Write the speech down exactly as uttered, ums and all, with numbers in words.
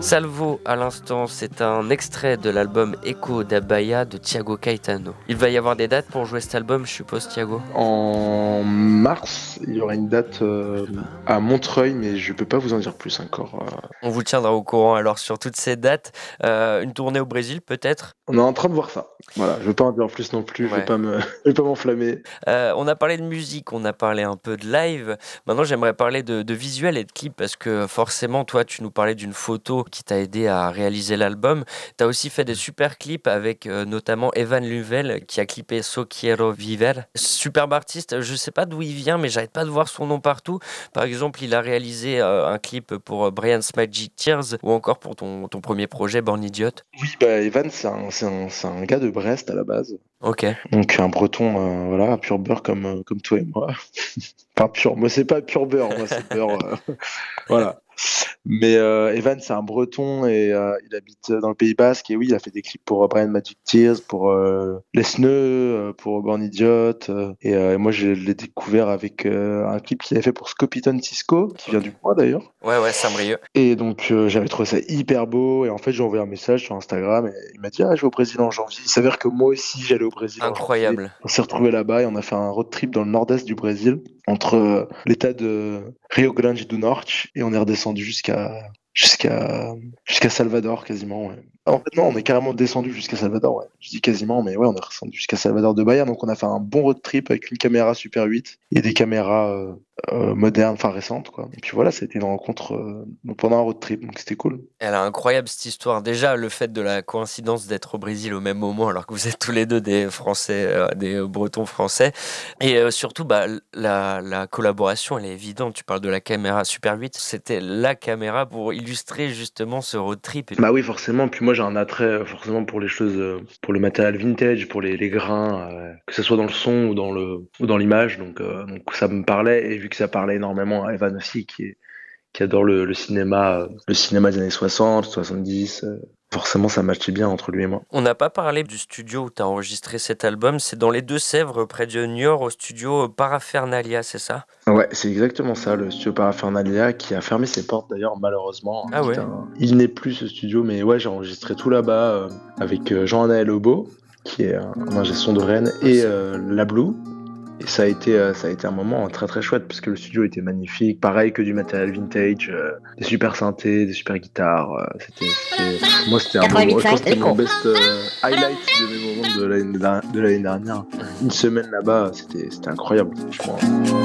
Salvo, à l'instant, c'est un extrait de l'album Echo d'Abaya de Thiago Caetano. Il va y avoir des dates pour jouer cet album, je suppose, Thiago? En mars, il y aura une date euh, à Montreuil, mais je peux pas vous en dire plus encore. euh. On vous tiendra au courant alors sur toutes ces dates. Euh, une tournée au Brésil, peut-être? On est en train de voir ça. Voilà, je veux pas en dire plus non plus, je veux Ouais. pas me, je veux pas m'enflammer. Euh, on a parlé de musique, on a parlé un peu de live. Maintenant, j'aimerais parler de, de visuel et de clip parce que forcément, toi, tu nous parlais d'une photo qui t'a aidé à réaliser l'album. Tu as aussi fait des super clips avec euh, notamment Evan Luvel qui a clippé So Quiero Viver. Superbe artiste, je sais pas d'où il vient, mais j'arrête pas de voir son nom partout. Par exemple, il a réalisé euh, un clip pour euh, Brian's Magic Tears ou encore pour ton, ton premier projet Born Idiot. Oui, bah Evan, c'est un, c'est un, c'est un gars de Brest à la base. Ok. Donc un breton, euh, voilà, pur beurre comme, euh, comme toi et moi. Enfin, pur, moi c'est pas pur beurre, moi c'est beurre. euh, Voilà. Mais euh, Evan, c'est un breton et euh, il habite dans le Pays Basque. Et oui, il a fait des clips pour euh, Brian Magic Tears, pour euh, Les Sneux, euh, pour Born Idiot. euh, et, euh, et moi, je l'ai découvert avec euh, un clip qu'il avait fait pour Scopiton Cisco, qui vient Ok. du coin d'ailleurs. Ouais, ouais, Saint-Brieuc. Et donc, euh, j'avais trouvé ça hyper beau. Et en fait, j'ai envoyé un message sur Instagram et il m'a dit: Ah, je vais au Brésil en janvier. Il s'avère que moi aussi, j'allais au Brésil en janvier. Incroyable. On s'est retrouvés là-bas et on a fait un road trip dans le nord-est du Brésil, entre euh, l'état de Rio Grande do Norte, et on est redescendu jusqu'à jusqu'à jusqu'à Salvador quasiment. Ouais. Ah, en fait, non, on est carrément descendu jusqu'à Salvador. Ouais. Je dis quasiment, mais ouais, on est descendu jusqu'à Salvador de Bahia. Donc, on a fait un bon road trip avec une caméra Super huit et des caméras euh, euh, modernes, enfin récentes, quoi. Et puis voilà, ça a été une rencontre euh, pendant un road trip, donc c'était cool. Elle est incroyable cette histoire. Déjà, le fait de la coïncidence d'être au Brésil au même moment, alors que vous êtes tous les deux des Français, euh, des euh, Bretons français. Et euh, surtout, bah, la, la collaboration, elle est évidente. Tu parles de la caméra Super huit. C'était la caméra pour illustrer justement ce road trip. Bah oui, forcément. Puis moi, j'ai un attrait euh, forcément pour les choses, euh, pour le matériel vintage, pour les, les grains, euh, que ce soit dans le son ou dans le ou dans l'image. Donc, euh, donc ça me parlait. Et vu que ça parlait énormément à Evan aussi, qui est qui adore le, le cinéma, euh, le cinéma des années soixante, soixante-dix. euh, Forcément, ça matchait bien entre lui et moi. On n'a pas parlé du studio où tu as enregistré cet album. C'est dans les Deux-Sèvres, près de Niort, au studio Paraphernalia, c'est ça? Ouais, c'est exactement ça, le studio Paraphernalia qui a fermé ses portes d'ailleurs, malheureusement. Ah ouais. C'était un- Il n'est plus ce studio, mais ouais, j'ai enregistré tout là-bas euh, avec euh, Jean-Anaël Obo, qui est un, un ingé son de Rennes, et euh, La Blue. Et ça a été, euh, ça a été un moment très très chouette parce que le studio était magnifique, pareil que du matériel vintage, euh, des super synthés, des super guitares. euh, c'était, c'était- Moi, c'était un moment, je pense que c'était mon best euh, highlight de mes moments de l'année, de l'année dernière. Une semaine là-bas, c'était, c'était incroyable, franchement.